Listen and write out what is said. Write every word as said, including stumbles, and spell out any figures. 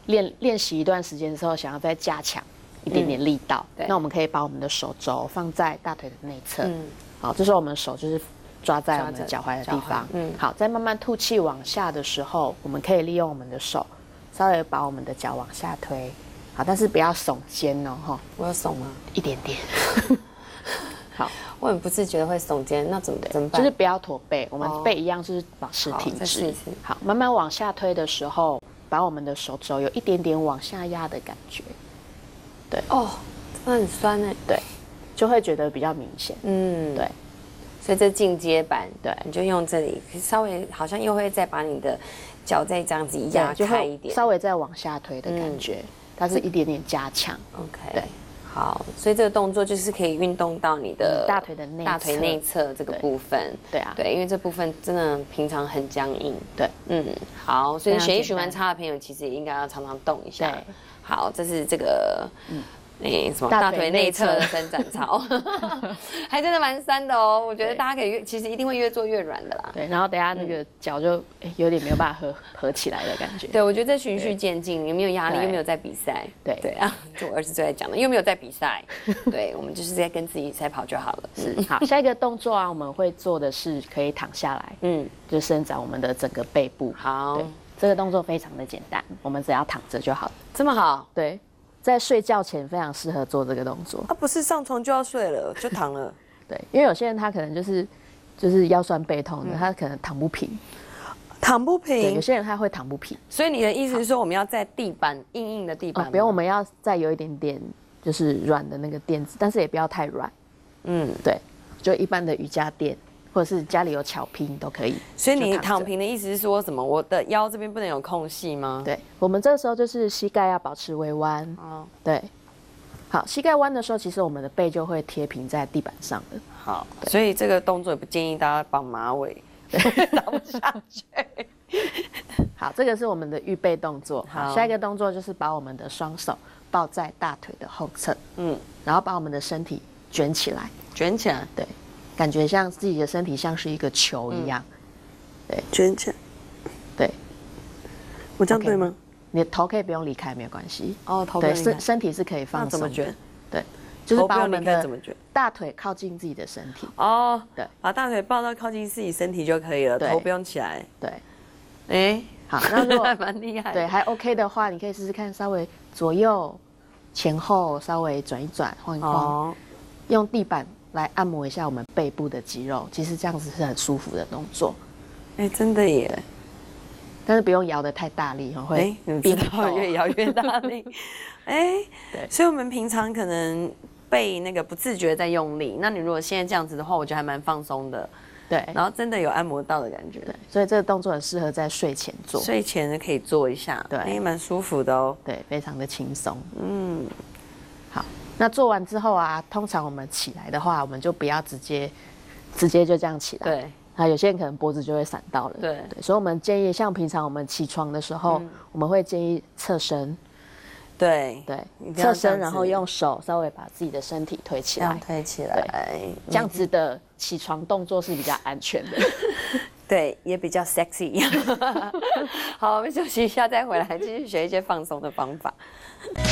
练练习一段时间之后，想要再加强一点点力道，嗯、那我们可以把我们的手肘放在大腿的内侧，嗯，好，这时候我们手就是抓在我们的脚踝的地方，嗯，好，在慢慢吐气往下的时候，我们可以利用我们的手稍微把我们的脚往下推，好，但是不要耸肩哦，哈， 我有耸吗？ 一点点，好。 我很不自觉的会耸肩，那怎么怎么办？ 就是不要驼背，我们背一样是保持挺直。好，慢慢往下推的时候，把我们的手肘有一点点往下压的感觉。对， 哦，真的很酸哎。 对，就会觉得比较明显。嗯，对。 所以这进阶版， 对， 你就用这里，稍微好像又会再把你的脚再这样子压开一点， 稍微再往下推的感觉，嗯、它是一点点加强。 OK， 对。 好，所以这个动作就是可以运动到你的大腿的内大腿内侧这个部分。 对啊， 对，因为这部分真的平常很僵硬。 对， 嗯，好，所以血液循环差的朋友其实也应该要常常动一下。对，好，这是这个，嗯。诶，什么大腿内侧的伸展操，还真的蛮酸的哦。我觉得大家可以越，其实一定会越做越软的啦。 对，然后等下那个脚就有点没有办法合合起来的感觉。 对，我觉得这循序渐进，有没有压力，又没有在比赛。对对啊，就我儿子最爱讲的，又没有在比赛。对，我们就是在跟自己赛跑就好了。 是，好，下一个动作啊，我们会做的是可以躺下来，嗯，就伸展我们的整个背部。 好， 这个动作非常的简单，我们只要躺着就好了。 这么好？ 对。在睡觉前非常适合做这个动作。 啊，不是上床就要睡了，就躺了。 对，因为有些人他可能就是就是腰酸背痛的，嗯、他可能躺不平。 躺不平。 对，有些人他会躺不平。 所以你的意思是说，我们要在地板硬硬的地板、哦？ 不用，我们要再有一点点就是软的那个垫子，但是也不要太软。嗯，对，就一般的瑜伽垫。或者是家里有巧拼都可以。 所以你躺平的意思是说什么？我的腰这边不能有空隙吗？ 对，我们这个时候就是膝盖要保持微弯。哦，对。好，膝盖弯的时候，其实我们的背就会贴平在地板上的。 好，所以这个动作也不建议大家绑马尾，倒不下去。 好，这个是我们的预备动作。好，下一个动作就是把我们的双手抱在大腿的后侧，嗯，然后把我们的身体卷起来， 卷起来， 对。感觉像自己的身体像是一个球一样，嗯、对， 卷起来， 对， 我这样对吗？ Okay, 你的头可以不用离开，没有关系。 哦，头不用离开， 对，身身体是可以放松的。 怎么卷？ 对，就是把我们的大腿靠近自己的身体。 哦，对，把大腿抱到靠近自己身体就可以了，头不用起来。 对， 哎， 好，那如果还蛮厉害， 对，还 OK 的话，你可以试试看，稍微左右、前后稍微转一转、晃一晃，哦、用地板来按摩一下我们背部的肌肉，其实这样子是很舒服的动作。 哎，真的耶！ 但是不用摇得太大力，会你知道越摇越大力。哎，对，所以我们平常可能背那个不自觉在用力，那你如果现在这样子的话，我觉得还蛮放松的。对，然后真的有按摩到的感觉。对， 所以这个动作很适合在睡前做， 睡前可以做一下，对，也蛮舒服的哦。 对，非常的轻松。嗯，好。那做完之后啊，通常我们起来的话，我们就不要直接直接就这样起来。对，啊，有些人可能脖子就会闪到了。对对，所以我们建议，像平常我们起床的时候，嗯、我们会建议侧身。 对对，侧身，然后用手稍微把自己的身体推起来， 推起来， 这样子的起床动作是比较安全的。 对，也比较 sexy。好，我们休息一下，再回来继续学一些放松的方法。